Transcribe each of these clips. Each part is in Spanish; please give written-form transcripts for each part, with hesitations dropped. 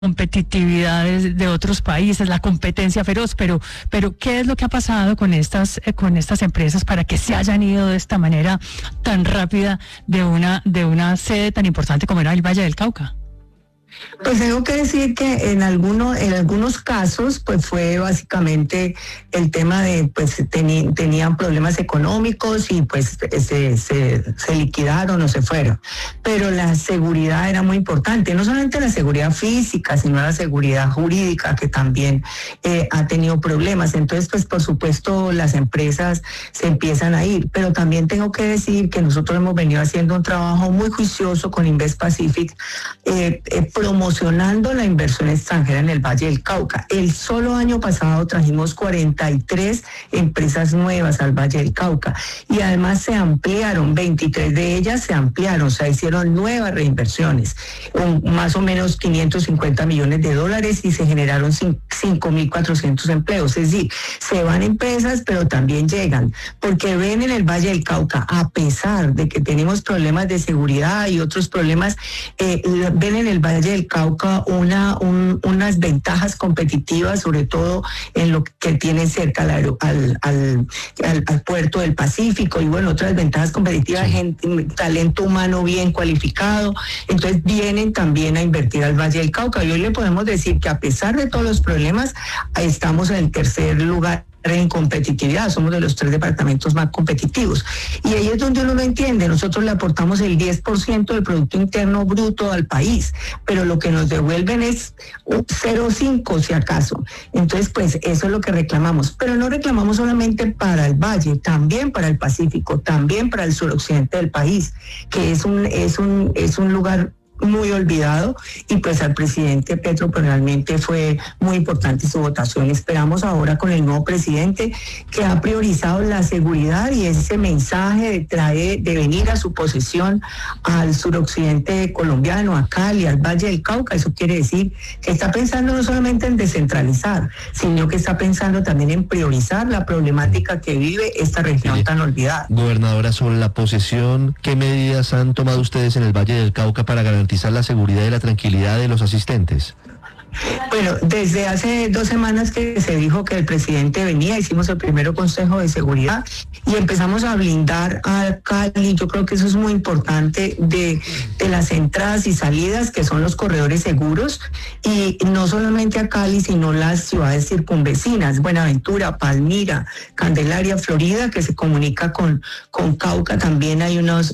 competitividad de otros países, la competencia feroz, pero ¿qué es lo que ha pasado con estas empresas para que se hayan ido de esta manera tan rápida de una sede tan importante como era el Valle del Cauca? Pues tengo que decir que en algunos casos pues fue básicamente el tema de pues tenían problemas económicos y pues se liquidaron o se fueron, pero la seguridad era muy importante, no solamente la seguridad física sino la seguridad jurídica, que también ha tenido problemas. Entonces pues por supuesto las empresas se empiezan a ir, pero también tengo que decir que nosotros hemos venido haciendo un trabajo muy juicioso con Invest Pacific, promocionando la inversión extranjera en el Valle del Cauca. El solo año pasado trajimos 43 empresas nuevas al Valle del Cauca y además se ampliaron, 23 de ellas se ampliaron, o sea, hicieron nuevas reinversiones, más o menos 550 millones de dólares y se generaron 5.400 empleos. Es decir, se van empresas, pero también llegan, porque ven en el Valle del Cauca, a pesar de que tenemos problemas de seguridad y otros problemas, ven en el Valle del Cauca unas ventajas competitivas, sobre todo en lo que tiene cerca al puerto del Pacífico, y bueno, otras ventajas competitivas, talento humano bien cualificado. Entonces vienen también a invertir al Valle del Cauca, y hoy le podemos decir que a pesar de todos los problemas, estamos en el tercer lugar en competitividad, somos de los 3 departamentos más competitivos. Y ahí es donde uno no entiende, nosotros le aportamos el 10% del Producto Interno Bruto al país, pero lo que nos devuelven es 0,5 si acaso. Entonces, pues eso es lo que reclamamos, pero no reclamamos solamente para el Valle, también para el Pacífico, también para el suroccidente del país, que es un lugar muy olvidado, y pues al presidente Petro personalmente fue muy importante su votación. Esperamos ahora con el nuevo presidente, que ha priorizado la seguridad y ese mensaje de venir a su posesión al suroccidente colombiano, a Cali, al Valle del Cauca. Eso quiere decir que está pensando no solamente en descentralizar, sino que está pensando también en priorizar la problemática que vive esta región tan olvidada. Gobernadora, sobre la posesión, ¿qué medidas han tomado ustedes en el Valle del Cauca para garantizar la seguridad y la tranquilidad de los asistentes? Bueno, desde hace 2 semanas que se dijo que el presidente venía, hicimos el primer consejo de seguridad y empezamos a blindar a Cali. Yo creo que eso es muy importante, de las entradas y salidas, que son los corredores seguros, y no solamente a Cali, sino las ciudades circunvecinas, Buenaventura, Palmira, Candelaria, Florida, que se comunica con Cauca. También hay unos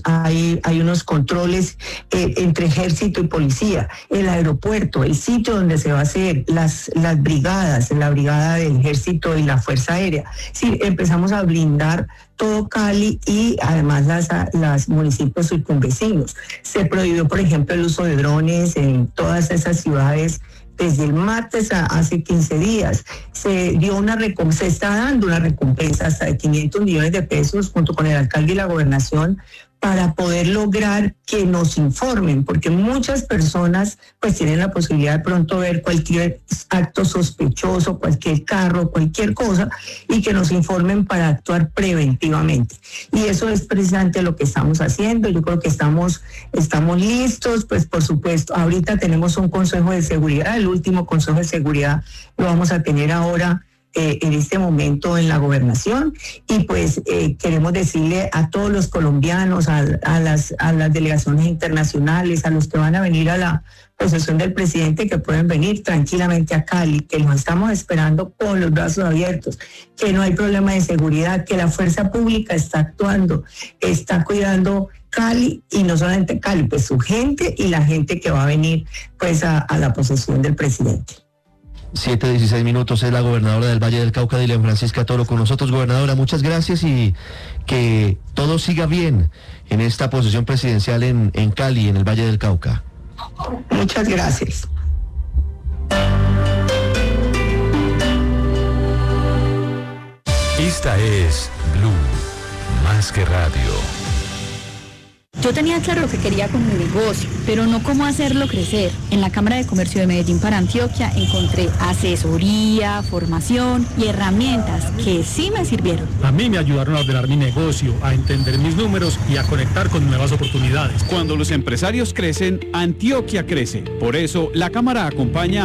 controles entre ejército y policía, el aeropuerto, el sitio donde se va a hacer las brigadas, la brigada del ejército y la fuerza aérea. Sí, empezamos a blindar todo Cali y además las municipios circunvecinos. Se prohibió, por ejemplo, el uso de drones en todas esas ciudades desde el martes hace 15 días. Se está dando una recompensa hasta de 500 millones de pesos junto con el alcalde y la gobernación, para poder lograr que nos informen, porque muchas personas pues tienen la posibilidad de pronto ver cualquier acto sospechoso, cualquier carro, cualquier cosa, y que nos informen para actuar preventivamente. Y eso es precisamente lo que estamos haciendo. Yo creo que estamos listos, pues por supuesto, ahorita tenemos un consejo de seguridad, el último consejo de seguridad lo vamos a tener ahora en este momento en la gobernación, y pues queremos decirle a todos los colombianos, a las delegaciones internacionales, a los que van a venir a la posesión del presidente, que pueden venir tranquilamente a Cali, que nos estamos esperando con los brazos abiertos, que no hay problema de seguridad, que la fuerza pública está actuando, está cuidando Cali, y no solamente Cali, pues su gente y la gente que va a venir pues a la posesión del presidente. 7:16 es la gobernadora del Valle del Cauca, Dilian Francisca Toro, con nosotros. Gobernadora, muchas gracias, y que todo siga bien en esta posesión presidencial en Cali, en el Valle del Cauca. Muchas gracias. Esta es Blue, más que radio. Yo tenía claro lo que quería con mi negocio, pero no cómo hacerlo crecer. En la Cámara de Comercio de Medellín para Antioquia encontré asesoría, formación y herramientas que sí me sirvieron. A mí me ayudaron a ordenar mi negocio, a entender mis números y a conectar con nuevas oportunidades. Cuando los empresarios crecen, Antioquia crece. Por eso, la Cámara acompaña